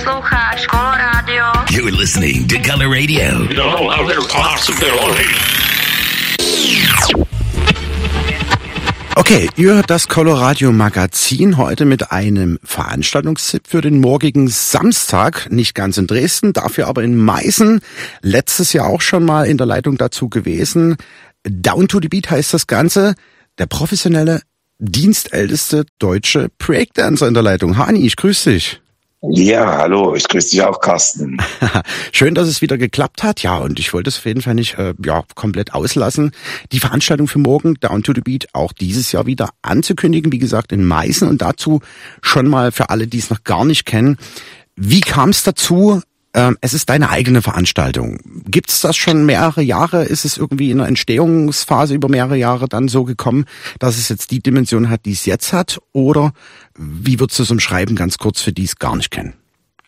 Posloucháš Coloradio. You're listening to Color Radio. No other possibility. Okay, ihr hört das Coloradio Magazin heute mit einem Veranstaltungstipp für den morgigen Samstag. Nicht ganz in Dresden, dafür aber in Meißen. Letztes Jahr auch schon mal in der Leitung dazu gewesen. Down to the Beat heißt das Ganze. Der professionelle, dienstälteste deutsche Breakdancer in der Leitung. Hani, ich grüße dich. Ja, hallo, ich grüße dich auch, Carsten. Schön, dass es wieder geklappt hat. Ja, und ich wollte es auf jeden Fall nicht komplett auslassen. Die Veranstaltung für morgen, Down to the Beat, auch dieses Jahr wieder anzukündigen. Wie gesagt, in Meißen. Und dazu schon mal für alle, die es noch gar nicht kennen. Wie kam es dazu? Es ist deine eigene Veranstaltung. Gibt es das schon mehrere Jahre? Ist es irgendwie in einer Entstehungsphase über mehrere Jahre dann so gekommen, dass es jetzt die Dimension hat, die es jetzt hat? Oder wie würdest du es umschreiben, ganz kurz für die es gar nicht kennen?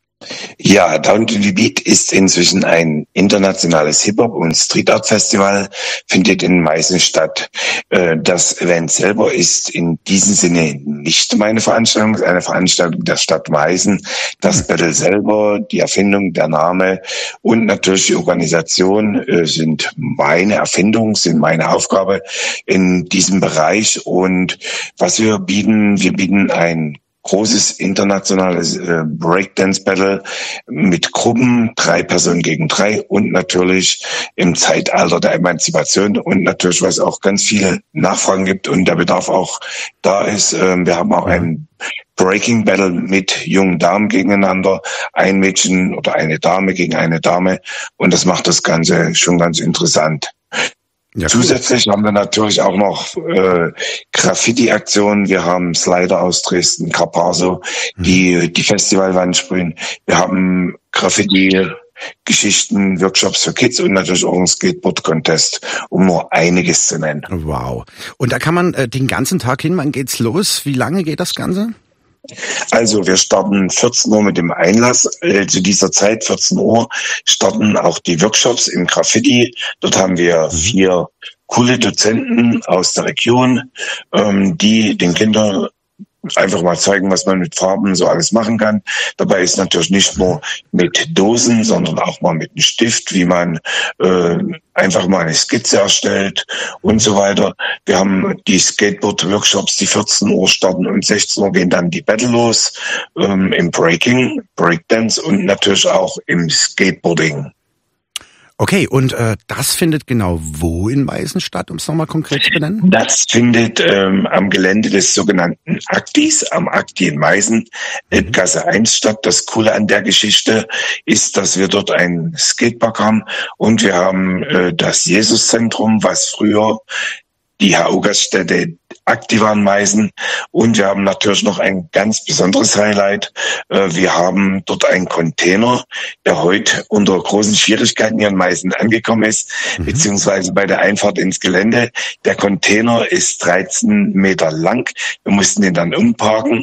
Ja, Down to the Beat ist inzwischen ein internationales Hip-Hop- und Street-Art-Festival, findet in Meißen statt. Das Event selber ist in diesem Sinne nicht meine Veranstaltung, es ist eine Veranstaltung der Stadt Meißen. Das Battle selber, die Erfindung, der Name und natürlich die Organisation sind meine Erfindung, sind meine Aufgabe in diesem Bereich. Und was wir bieten ein großes internationales Breakdance-Battle mit Gruppen, 3 Personen gegen 3 und natürlich im Zeitalter der Emanzipation und natürlich, was auch ganz viele Nachfragen gibt und der Bedarf auch da ist. Wir haben auch ein Breaking Battle mit jungen Damen gegeneinander, ein Mädchen oder eine Dame gegen eine Dame und das macht das Ganze schon ganz interessant. Ja, zusätzlich haben wir natürlich auch noch Graffiti-Aktionen. Wir haben Slider aus Dresden, Carpaso, die Festivalwand sprühen. Wir haben Graffiti-Geschichten, Workshops für Kids und natürlich auch einen Skateboard-Contest, um nur einiges zu nennen. Wow. Und da kann man den ganzen Tag hin, wann geht's los? Wie lange geht das Ganze? Also wir starten 14 Uhr mit dem Einlass. Zu dieser Zeit, 14 Uhr, starten auch die Workshops im Graffiti. Dort haben wir 4 coole Dozenten aus der Region, die den Kindern einfach mal zeigen, was man mit Farben so alles machen kann. Dabei ist natürlich nicht nur mit Dosen, sondern auch mal mit einem Stift, wie man einfach mal eine Skizze erstellt und so weiter. Wir haben die Skateboard-Workshops, die 14 Uhr starten und 16 Uhr gehen dann die Battle los, im Breaking, Breakdance und natürlich auch im Skateboarding. Okay, und das findet genau wo in Meißen statt, um es nochmal konkret zu benennen? Das findet am Gelände des sogenannten Aktis, am Akti in Meißen, Gasse 1 statt. Das Coole an der Geschichte ist, dass wir dort einen Skatepark haben und wir haben das Jesuszentrum, was früher die HU-Gaststätte aktiv an Meißen. Und wir haben natürlich noch ein ganz besonderes Highlight. Wir haben dort einen Container, der heute unter großen Schwierigkeiten hier in Meißen angekommen ist, beziehungsweise bei der Einfahrt ins Gelände. Der Container ist 13 Meter lang. Wir mussten den dann umparken,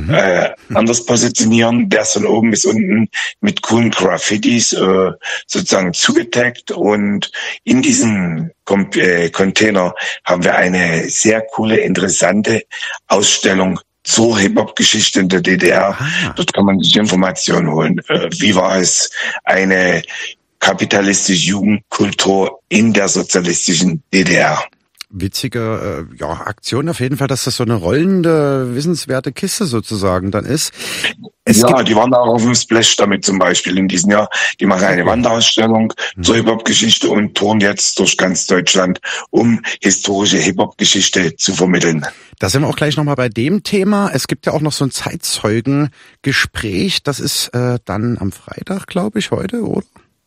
anders positionieren. Der ist von oben bis unten mit coolen Graffitis sozusagen zugetaggt. Und in diesem Container haben wir eine sehr coole, interessante Ausstellung zur Hip-Hop-Geschichte in der DDR. Dort kann man sich Informationen holen. Wie war es, eine kapitalistische Jugendkultur in der sozialistischen DDR? Witzige Aktion auf jeden Fall, dass das so eine rollende, wissenswerte Kiste sozusagen dann ist. Die waren auch auf dem Splash damit zum Beispiel in diesem Jahr. Die machen eine Wanderausstellung zur Hip-Hop-Geschichte und touren jetzt durch ganz Deutschland, um historische Hip-Hop-Geschichte zu vermitteln. Da sind wir auch gleich nochmal bei dem Thema. Es gibt ja auch noch so ein Zeitzeugengespräch. Das ist dann am Freitag, glaube ich, heute, oder?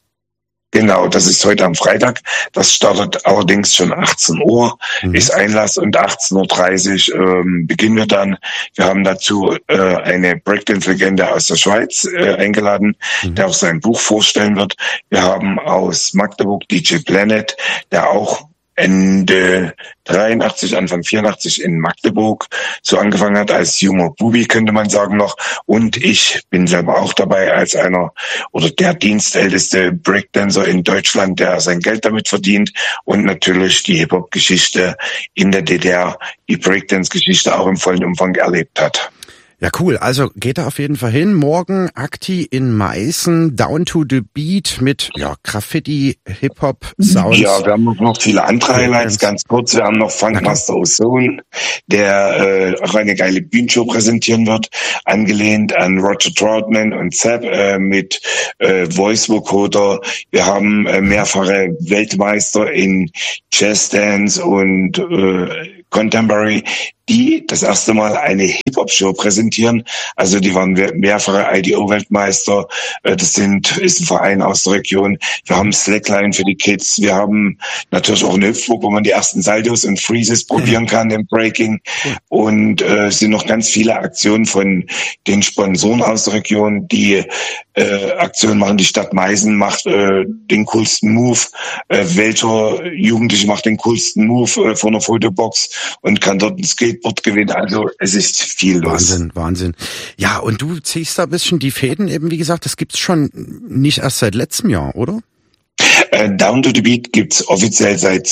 Genau, das ist heute am Freitag. Das startet allerdings schon 18 Uhr, ist Einlass und 18.30 Uhr beginnen wir dann. Wir haben dazu eine Breakdance-Legende aus der Schweiz eingeladen, der auch sein Buch vorstellen wird. Wir haben aus Magdeburg DJ Planet, der auch Ende 83, Anfang 84 in Magdeburg so angefangen hat als junger Bubi, könnte man sagen noch. Und ich bin selber auch dabei als einer oder der dienstälteste Breakdancer in Deutschland, der sein Geld damit verdient und natürlich die Hip-Hop-Geschichte in der DDR, die Breakdance-Geschichte auch im vollen Umfang erlebt hat. Ja, cool. Also geht da auf jeden Fall hin. Morgen Akti in Meißen, Down to the Beat mit Graffiti, Hip-Hop-Sounds. Ja, wir haben noch viele andere Highlights. Ganz kurz, wir haben noch Funkmaster Ozone, der auch eine geile Bühnenshow präsentieren wird, angelehnt an Roger Troutman und Zapp mit Voice Vocoder. Wir haben mehrfache Weltmeister in Jazz Dance und Contemporary, die das erste Mal eine Hip-Hop-Show präsentieren. Also die waren mehrfache IDO-Weltmeister. Das ist ein Verein aus der Region. Wir haben Slackline für die Kids. Wir haben natürlich auch eine Hüpfburg, wo man die ersten Saldos und Freezes probieren kann im Breaking. Und es sind noch ganz viele Aktionen von den Sponsoren aus der Region, die Aktionen machen. Die Stadt Meißen macht den coolsten Move. Welcher Jugendliche macht den coolsten Move vor einer Fotobox und kann dort ein Skateboard gewinnen. Also es ist viel los. Wahnsinn. Ja, und du ziehst da ein bisschen die Fäden eben, wie gesagt, das gibt's schon nicht erst seit letztem Jahr, oder? Down to the Beat gibt's offiziell seit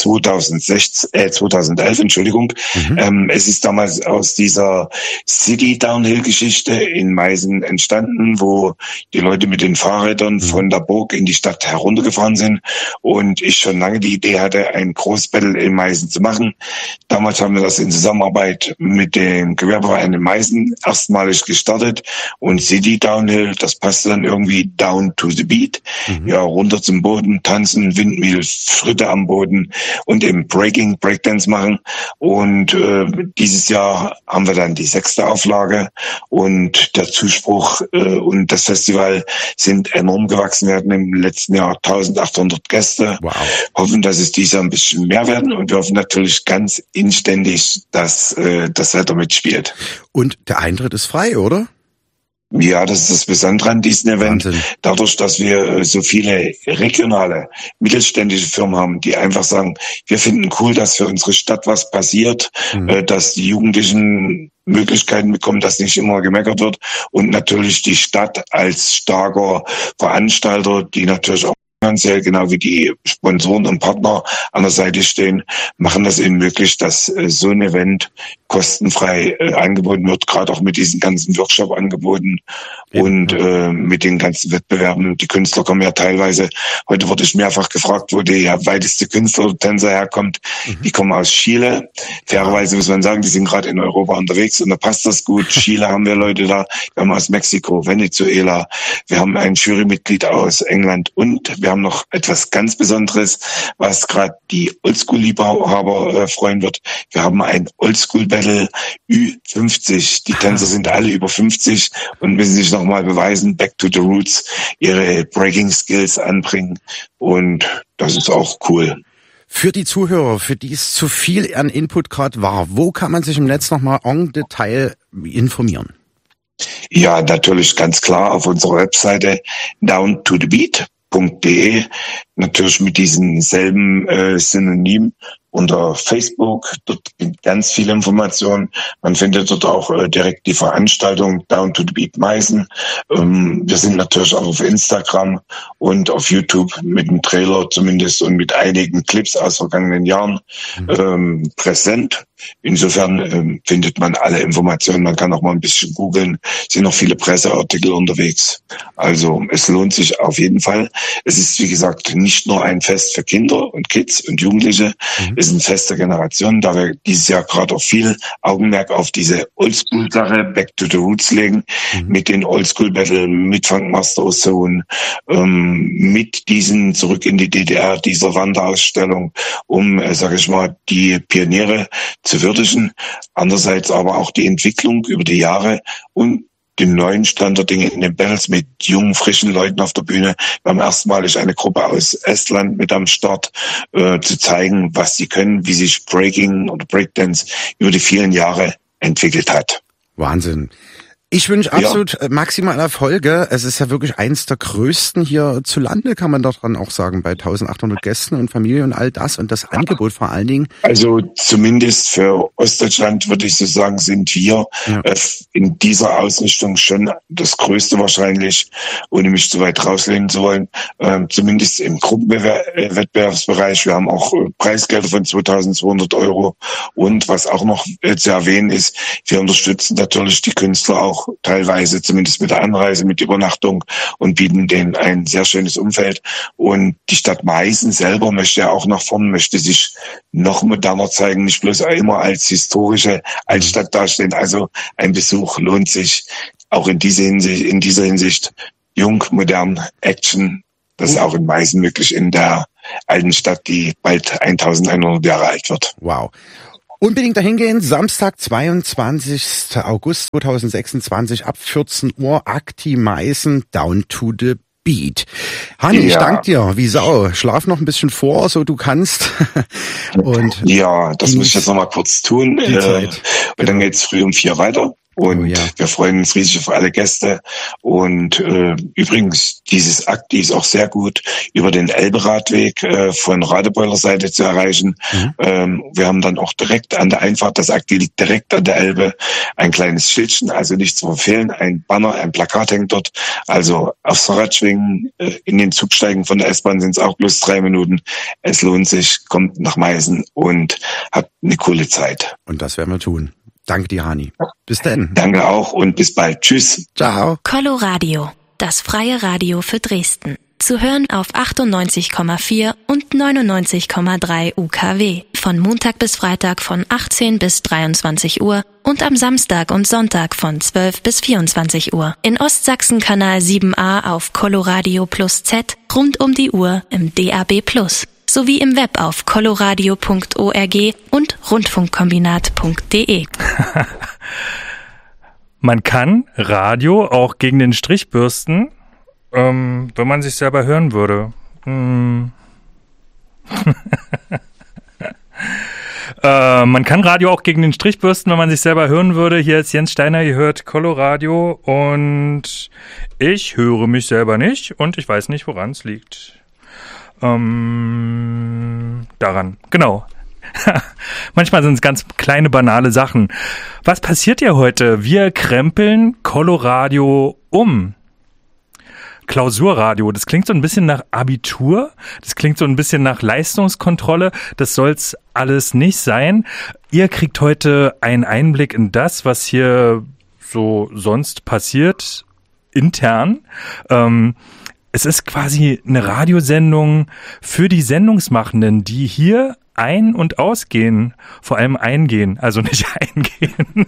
2011, Entschuldigung. Es ist damals aus dieser City-Downhill-Geschichte in Meißen entstanden, wo die Leute mit den Fahrrädern von der Burg in die Stadt heruntergefahren sind und ich schon lange die Idee hatte, ein Großbattle in Meißen zu machen. Damals haben wir das in Zusammenarbeit mit dem Gewerbeverein in Meißen erstmalig gestartet und City Downhill, das passte dann irgendwie Down to the Beat, ja, runter zum Boden, tanzen, Windmill, Schritte am Boden und im Breakdance machen. Und dieses Jahr haben wir dann die 6. Auflage und der Zuspruch und das Festival sind enorm gewachsen. Wir hatten im letzten Jahr 1800 Gäste. Wow. Hoffen, dass es dieses Jahr ein bisschen mehr werden und wir hoffen natürlich ganz inständig, dass das Wetter mitspielt. Und der Eintritt ist frei, oder? Ja, das ist das Besondere an diesem Event. Wahnsinn. Dadurch, dass wir so viele regionale, mittelständische Firmen haben, die einfach sagen, wir finden cool, dass für unsere Stadt was passiert, dass die Jugendlichen Möglichkeiten bekommen, dass nicht immer gemeckert wird und natürlich die Stadt als starker Veranstalter, die natürlich auch finanziell, genau wie die Sponsoren und Partner an der Seite stehen, machen das eben möglich, dass so ein Event kostenfrei angeboten wird, gerade auch mit diesen ganzen Workshop-Angeboten und mit den ganzen Wettbewerben. Die Künstler kommen ja teilweise, heute wurde ich mehrfach gefragt, wo der weiteste Künstler oder Tänzer herkommt. Die kommen aus Chile. Fairerweise muss man sagen, die sind gerade in Europa unterwegs und da passt das gut. Chile haben wir Leute da, wir haben aus Mexiko, Venezuela, wir haben ein Jurymitglied aus England und wir haben noch etwas ganz Besonderes, was gerade die Oldschool-Liebhaber freuen wird. Wir haben ein Oldschool-Battle Ü50. Die Tänzer sind alle über 50 und müssen sich nochmal beweisen, back to the roots, ihre Breaking-Skills anbringen und das ist auch cool. Für die Zuhörer, für die es zu viel an Input gerade war, wo kann man sich im Netz nochmal en Detail informieren? Ja, natürlich ganz klar auf unserer Webseite downtothebeat.de, natürlich mit diesen selben Synonym unter Facebook. Dort gibt ganz viele Informationen. Man findet dort auch direkt die Veranstaltung Down to the Beat Meißen. Wir sind natürlich auch auf Instagram und auf YouTube mit einem Trailer zumindest und mit einigen Clips aus vergangenen Jahren präsent. Insofern findet man alle Informationen. Man kann auch mal ein bisschen googeln. Es sind noch viele Presseartikel unterwegs. Also es lohnt sich auf jeden Fall. Es ist, wie gesagt, nicht nur ein Fest für Kinder und Kids und Jugendliche. Es ist ein Fest der Generation, da wir dieses Jahr gerade auch viel Augenmerk auf diese Oldschool-Sache, Back to the Roots legen, mit den Oldschool-Battle, mit Funkmaster Ozone, mit diesen Zurück in die DDR, dieser Wanderausstellung, um, sage ich mal, die Pioniere zu würdigen. Andererseits aber auch die Entwicklung über die Jahre und den neuen Stand der Dinge in den Battles mit jungen, frischen Leuten auf der Bühne. Wir haben erstmalig eine Gruppe aus Estland mit am Start, zu zeigen, was sie können, wie sich Breaking oder Breakdance über die vielen Jahre entwickelt hat. Wahnsinn. Ich wünsche absolut maximale Erfolge. Es ist ja wirklich eins der größten hier zu Lande, kann man doch dann auch sagen, bei 1800 Gästen und Familie und all das und das Angebot vor allen Dingen. Also zumindest für Ostdeutschland würde ich so sagen, sind wir in dieser Ausrichtung schon das Größte wahrscheinlich, ohne mich zu weit rauslehnen zu wollen, zumindest im Gruppenwettbewerbsbereich. Wir haben auch Preisgelder von 2.200 € und was auch noch zu erwähnen ist, wir unterstützen natürlich die Künstler auch auch teilweise, zumindest mit der Anreise, mit Übernachtung und bieten denen ein sehr schönes Umfeld. Und die Stadt Meißen selber möchte ja auch nach vorn, möchte sich noch moderner zeigen, nicht bloß immer als historische Altstadt dastehen. Also ein Besuch lohnt sich auch in dieser Hinsicht. Jung, modern, Action, das ist auch in Meißen möglich, in der alten Stadt, die bald 1100 Jahre alt wird. Wow. Unbedingt dahin gehen, Samstag, 22. August 2026 ab 14 Uhr, Akti Meißen, Down to the Beat. Hanni, ich danke dir, wie Sau. Schlaf noch ein bisschen vor, so du kannst. Und ja, das muss ich jetzt noch mal kurz tun. Und dann geht's früh um 4 weiter. Und wir freuen uns riesig auf alle Gäste. Und übrigens, dieses Akti ist auch sehr gut über den Elbe-Radweg von Radebeuler Seite zu erreichen. Wir haben dann auch direkt an der Einfahrt, das Akti liegt direkt an der Elbe, ein kleines Schildchen, also nicht zu verfehlen, ein Banner, ein Plakat hängt dort. Also aufs Fahrrad schwingen, in den Zug steigen von der S-Bahn sind es auch bloß 3 Minuten. Es lohnt sich, kommt nach Meißen und hat eine coole Zeit. Und das werden wir tun. Danke dir, Hanni. Bis dann. Danke auch und bis bald. Tschüss. Ciao. Coloradio, das freie Radio für Dresden. Zu hören auf 98,4 und 99,3 UKW. Von Montag bis Freitag von 18 bis 23 Uhr und am Samstag und Sonntag von 12 bis 24 Uhr. In Ostsachsen Kanal 7a auf Coloradio Plus Z, rund um die Uhr im DAB Plus. Sowie im Web auf coloradio.org und rundfunkkombinat.de. Man kann Radio auch gegen den Strich bürsten, wenn man sich selber hören würde. Man kann Radio auch gegen den Strich bürsten, wenn man sich selber hören würde. Hier ist Jens Steiner, ihr hört Coloradio und ich höre mich selber nicht und ich weiß nicht, woran es liegt. Daran, genau. Manchmal sind es ganz kleine, banale Sachen. Was passiert hier heute? Wir krempeln Coloradio um. Klausurradio, das klingt so ein bisschen nach Abitur, das klingt so ein bisschen nach Leistungskontrolle, das soll's alles nicht sein. Ihr kriegt heute einen Einblick in das, was hier so sonst passiert, intern. Es ist quasi eine Radiosendung für die Sendungsmachenden, die hier ein- und ausgehen, vor allem eingehen, also nicht eingehen.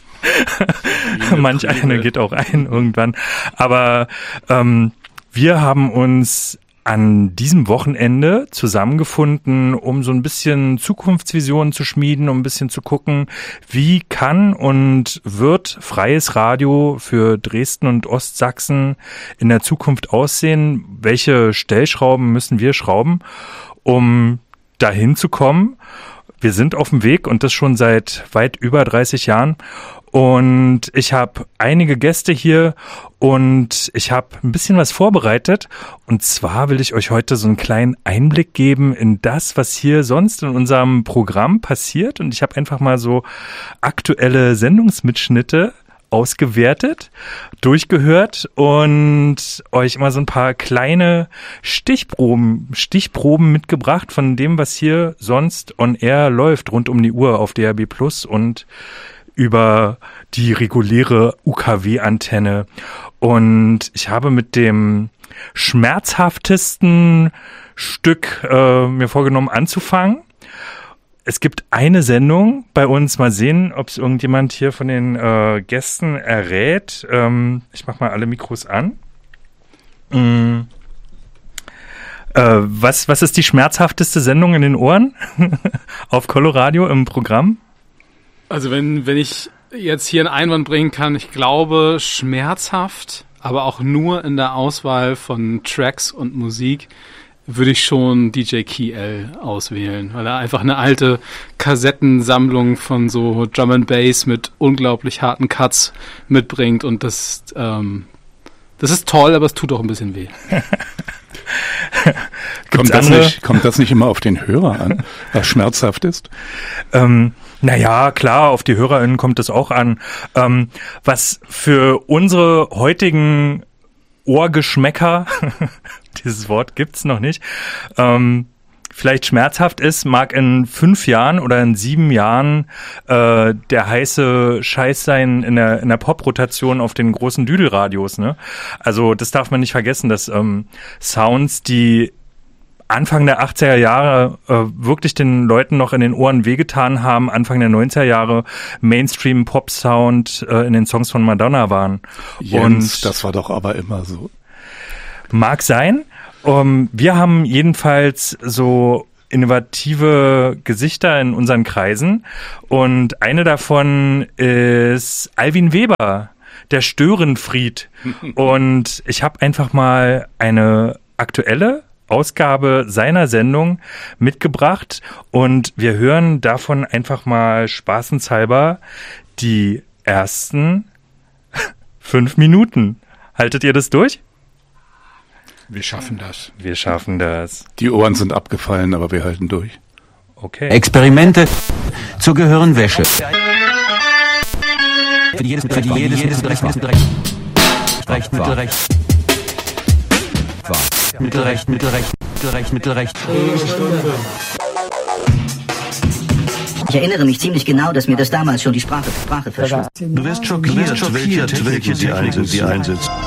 Manch einer geht auch ein irgendwann. Aber wir haben uns an diesem Wochenende zusammengefunden, um so ein bisschen Zukunftsvisionen zu schmieden, um ein bisschen zu gucken, wie kann und wird freies Radio für Dresden und Ostsachsen in der Zukunft aussehen? Welche Stellschrauben müssen wir schrauben, um dahin zu kommen? Wir sind auf dem Weg und das schon seit weit über 30 Jahren. Und ich habe einige Gäste hier und ich habe ein bisschen was vorbereitet. Und zwar will ich euch heute so einen kleinen Einblick geben in das, was hier sonst in unserem Programm passiert. Und ich habe einfach mal so aktuelle Sendungsmitschnitte ausgewertet, durchgehört und euch immer so ein paar kleine Stichproben mitgebracht von dem, was hier sonst on air läuft, rund um die Uhr auf DAB Plus und über die reguläre UKW-Antenne. Und ich habe mit dem schmerzhaftesten Stück mir vorgenommen anzufangen. Es gibt eine Sendung bei uns, mal sehen, ob es irgendjemand hier von den Gästen errät. Ich mache mal alle Mikros an. Was ist die schmerzhafteste Sendung in den Ohren auf Coloradio im Programm? Also wenn ich jetzt hier einen Einwand bringen kann, ich glaube schmerzhaft, aber auch nur in der Auswahl von Tracks und Musik, würde ich schon DJ Key L auswählen, weil er einfach eine alte Kassettensammlung von so Drum and Bass mit unglaublich harten Cuts mitbringt und das ist toll, aber es tut auch ein bisschen weh. Kommt das nicht immer auf den Hörer an, was schmerzhaft ist? Naja, klar, auf die HörerInnen kommt das auch an. Was für unsere heutigen Ohrgeschmäcker, dieses Wort gibt's noch nicht, vielleicht schmerzhaft ist, mag in 5 Jahren oder in 7 Jahren der heiße Scheiß sein in der Pop-Rotation auf den großen Düdelradios, ne? Also das darf man nicht vergessen, dass Sounds, die Anfang der 80er Jahre wirklich den Leuten noch in den Ohren wehgetan haben, Anfang der 90er Jahre Mainstream-Pop-Sound in den Songs von Madonna waren. Jens, und das war doch aber immer so. Mag sein. Wir haben jedenfalls so innovative Gesichter in unseren Kreisen und eine davon ist Alvin Weber, der Störenfried. Und ich habe einfach mal eine aktuelle Ausgabe seiner Sendung mitgebracht und wir hören davon einfach mal spaßenshalber die ersten 5 Minuten. Haltet ihr das durch? Wir schaffen das. Wir schaffen das. Die Ohren sind abgefallen, aber wir halten durch. Okay. Experimente zur Gehirnwäsche. Für jedes Mittelrecht. Ich erinnere mich ziemlich genau, dass mir das damals schon die Sprache verschwand. Du wirst schockiert, welche die einsetzt.